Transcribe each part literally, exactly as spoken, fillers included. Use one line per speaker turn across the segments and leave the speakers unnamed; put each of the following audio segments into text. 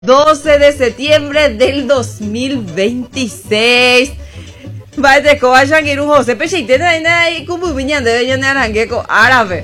doce de septiembre del dos mil veintiséis. Vaya, que vayan a ir un José Pechite, no hay nada y como viñan de ella narangue con árabe.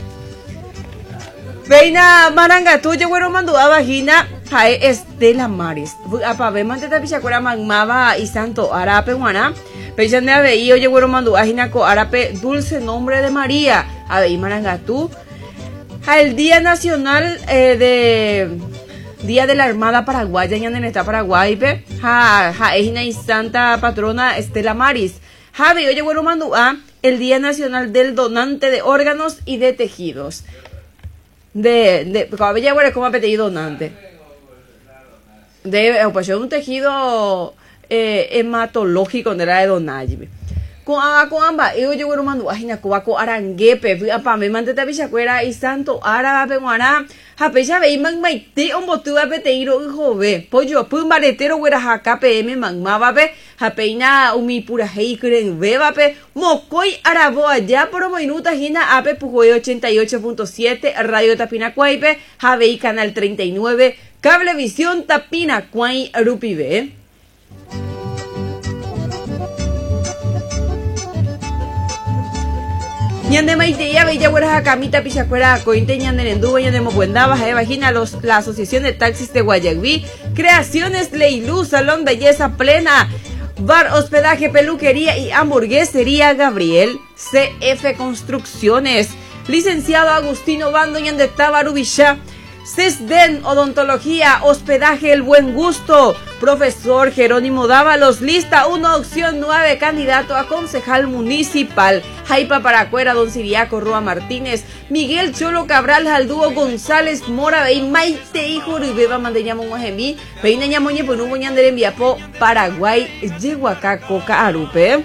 Veina maranga tuya, bueno, mandó a vagina, jae Estela Maris. Apa, ve, manteta pichacuera magmaba y santo árabe, guana. Pechan de ave y oye, bueno, mandó a vagina con árabe, dulce nombre de María. A ver, maranga tú. El Día Nacional eh, de. Día de la Armada Paraguaya, en el estado Paraguay, ja, ja, es una santa patrona Estela Maris. Javi, oye, bueno, mando a el Día Nacional del Donante de Órganos y de Tejidos. De, de, cabella, bueno, ¿cómo apetito donante? De, pues, un tejido eh, hematológico de la de donante. Con agua con amba, yo yo bueno mando ajina con agua aranguepe, apa me manteta bichacuera y santo árabe guana, japecha ve man maite un botu apeteiro hijo ve, pollo pu maretero güera jaca pm magma be, japeina umi pura hei creen ve vape, mocoi arabo allá por minuta jina ape pujoy ochenta y ocho punto siete, radio Tapina Cuaipe, javei canal treinta y nueve, Cablevisión Tapina Cuay Rupibe. Ñande maiteya bella güera camita pichacuera cointe ñande nenduba ñande mocuendaba jae vagina los la Asociación de Taxis de Guayaquil, Creaciones Leilú, Salón Belleza Plena, Bar Hospedaje Peluquería y Hamburguesería Gabriel, C F Construcciones, Licenciado Agustino Bando ñande Tabarubisha, CESDEN Odontología, Hospedaje El Buen Gusto, Profesor Jerónimo Dávalos, lista uno, opción nueve, candidato a concejal municipal, Jaipa Paracuera, Don Siriaco Roa Martínez, Miguel Cholo Cabral, Jaldúo González Mora, Bey Maite Hijo Ribeba Mandeñamo Mojemí, Peina Moñe Punubo Ñandere Enviapo, Paraguay, Yehuacá Coca Arupe.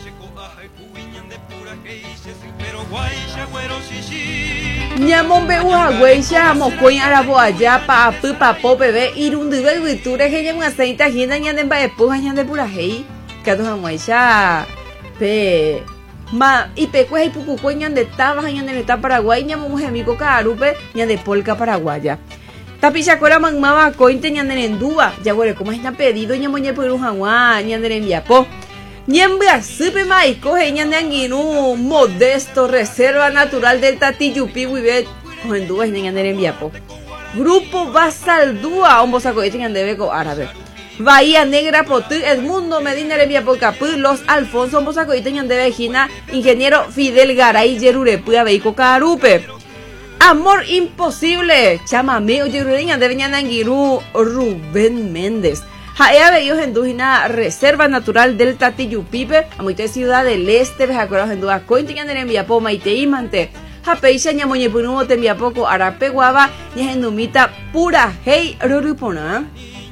Ñamombe uhagueisha mocoin arabo allá pa apu pa popebe irundibe viture que un aceite agenda ñande ba epuja ñande pura hei kato hamueisha pe ma y pe pues ipuku ko ñande taba ñande neta Paraguay ñamo jemico carupe ñande polka paraguaya tapicha cora magmaba cointe ñande nendúa ya gore como está pedido ñamoñe por un hagua ñande enviapo Ñembe asipe maico ñande anguinu modesto reserva natural del Tatiyupi wibe cogendúa ñande enviapo Grupo Basaldúa un bosaco este ñande beco árabe Bahía Negra Potú Edmundo Medina enviapo Capú Los Alfonso un bosaco este ñande vejina Ingeniero Fidel Garay Yerurepu abeico carupe Amor Imposible chamameo yerureña de ñande anguinu Rubén Méndez Jaea veíos en Dujina Reserva Natural del Tatiyupipe, a muita ciudad del este, vejacoros en Dua Cointe ñande enviapo Maite Imante, Japeixa ñamoñepunumo te enviapoco Arape Guava, ñahendumita pura hey rurupona.